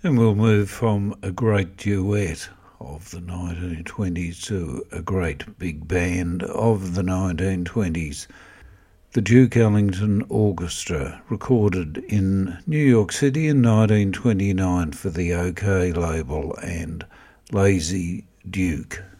And we'll move from a great duet of the 1920s to a great big band of the 1920s. The Duke Ellington Orchestra, recorded in New York City in 1929 for the OK label and Lazy Duke.